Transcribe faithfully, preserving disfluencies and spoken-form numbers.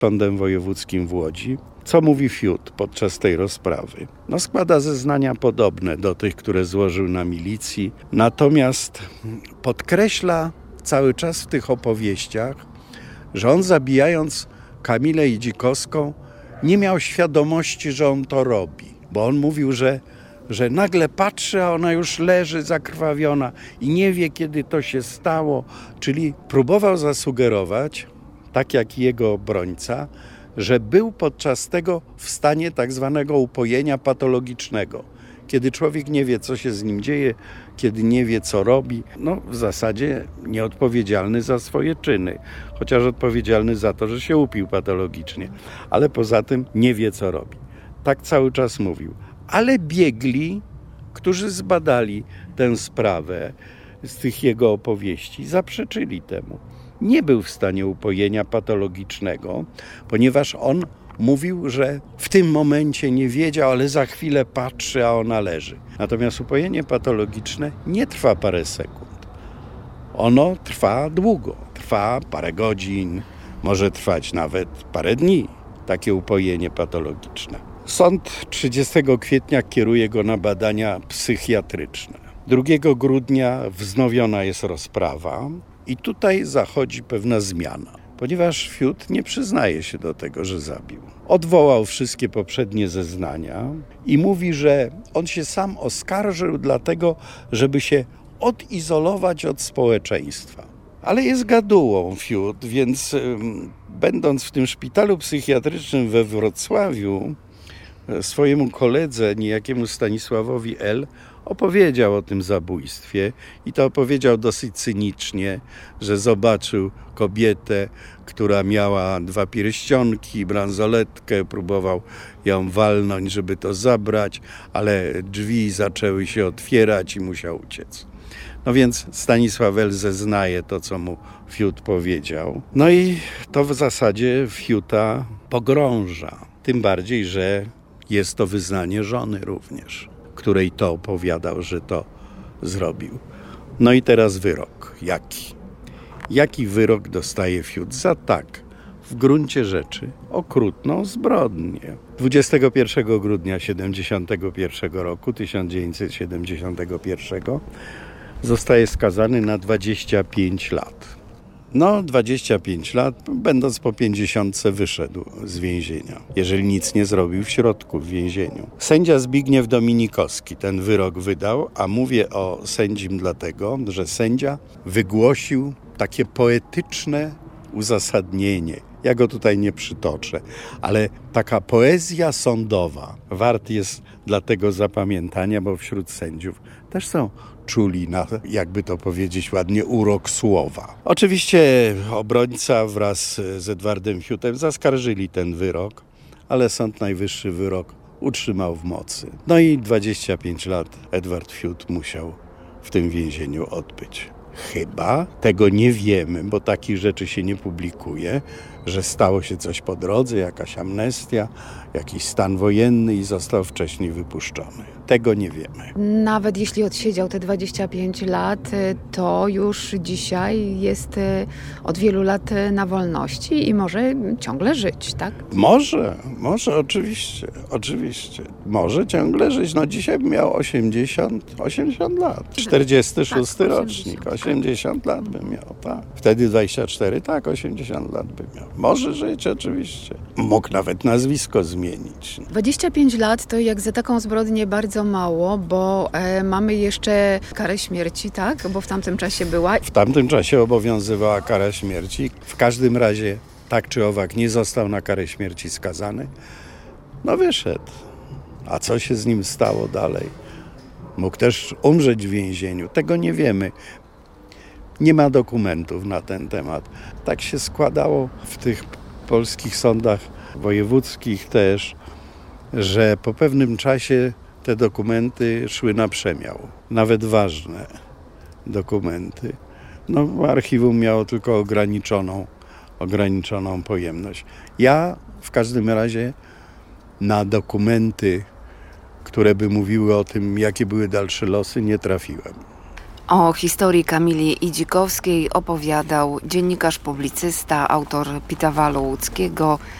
Sądem Wojewódzkim w Łodzi. Co mówi Fiut podczas tej rozprawy? No, składa zeznania podobne do tych, które złożył na milicji, natomiast podkreśla cały czas w tych opowieściach, że on, zabijając Kamilę Idzikowską, nie miał świadomości, że on to robi, bo on mówił, że, że nagle patrzy, a ona już leży zakrwawiona i nie wie, kiedy to się stało, czyli próbował zasugerować, tak jak jego obrońca, że był podczas tego w stanie tak zwanego upojenia patologicznego, kiedy człowiek nie wie, co się z nim dzieje, kiedy nie wie, co robi, no w zasadzie nieodpowiedzialny za swoje czyny, chociaż odpowiedzialny za to, że się upił patologicznie, ale poza tym nie wie, co robi. Tak cały czas mówił. Ale biegli, którzy zbadali tę sprawę z tych jego opowieści, zaprzeczyli temu. Nie był w stanie upojenia patologicznego, ponieważ on mówił, że w tym momencie nie wiedział, ale za chwilę patrzy, a ona leży. Natomiast upojenie patologiczne nie trwa parę sekund. Ono trwa długo, trwa parę godzin, może trwać nawet parę dni, takie upojenie patologiczne. Sąd trzydziestego kwietnia kieruje go na badania psychiatryczne. drugiego grudnia wznowiona jest rozprawa i tutaj zachodzi pewna zmiana, ponieważ Fiut nie przyznaje się do tego, że zabił. Odwołał wszystkie poprzednie zeznania i mówi, że on się sam oskarżył dlatego, żeby się odizolować od społeczeństwa. Ale jest gadułą Fiut, więc ym, będąc w tym szpitalu psychiatrycznym we Wrocławiu, swojemu koledze, niejakiemu Stanisławowi L., opowiedział o tym zabójstwie i to opowiedział dosyć cynicznie, że zobaczył kobietę, która miała dwa pierścionki, bransoletkę, próbował ją walnąć, żeby to zabrać, ale drzwi zaczęły się otwierać i musiał uciec. No więc Stanisław L. zeznaje to, co mu Fiut powiedział. No i to w zasadzie Fiuta pogrąża. Tym bardziej, że jest to wyznanie żony również, której to opowiadał, że to zrobił. No i teraz wyrok. Jaki? Jaki wyrok dostaje Fiut za tak, w gruncie rzeczy, okrutną zbrodnię? dwudziestego pierwszego grudnia siedemdziesiątego pierwszego roku, tysiąc dziewięćset siedemdziesiątego pierwszego, zostaje skazany na dwadzieścia pięć lat. No, dwadzieścia pięć lat, będąc po pięćdziesiątce, wyszedł z więzienia, jeżeli nic nie zrobił w środku, w więzieniu. Sędzia Zbigniew Dominikowski ten wyrok wydał, a mówię o sędzim dlatego, że sędzia wygłosił takie poetyczne uzasadnienie. Ja go tutaj nie przytoczę, ale taka poezja sądowa wart jest dlatego zapamiętania, bo wśród sędziów też są czuli na, jakby to powiedzieć ładnie, urok słowa. Oczywiście obrońca wraz z Edwardem Fiutem zaskarżyli ten wyrok, ale Sąd Najwyższy wyrok utrzymał w mocy. No i dwadzieścia pięć lat Edward Fiut musiał w tym więzieniu odbyć. Chyba, tego nie wiemy, bo takich rzeczy się nie publikuje, że stało się coś po drodze, jakaś amnestia, jakiś stan wojenny i został wcześniej wypuszczony. Tego nie wiemy. Nawet jeśli odsiedział te dwadzieścia pięć lat, to już dzisiaj jest od wielu lat na wolności i może ciągle żyć, tak? Może, może, oczywiście, oczywiście. Może ciągle żyć. No dzisiaj miał osiemdziesiąt, osiemdziesiąt lat. czterdziesty szósty tak, rocznik, osiemdziesiąt lat by miał, tak. Wtedy dwadzieścia cztery, tak, osiemdziesiąt lat by miał. Może żyć, oczywiście. Mógł nawet nazwisko zmienić. dwadzieścia pięć lat to jak za taką zbrodnię bardzo mało, bo e, mamy jeszcze karę śmierci, tak? Bo w tamtym czasie była. W tamtym czasie obowiązywała kara śmierci. W każdym razie tak czy owak nie został na karę śmierci skazany. No wyszedł. A co się z nim stało dalej? Mógł też umrzeć w więzieniu. Tego nie wiemy. Nie ma dokumentów na ten temat. Tak się składało w tych polskich sądach wojewódzkich też, że po pewnym czasie te dokumenty szły na przemiał. Nawet ważne dokumenty. No, archiwum miało tylko ograniczoną, ograniczoną pojemność. Ja w każdym razie na dokumenty, które by mówiły o tym, jakie były dalsze losy, nie trafiłem. O historii Kamili Idzikowskiej opowiadał dziennikarz, publicysta, autor Pitawalu Łódzkiego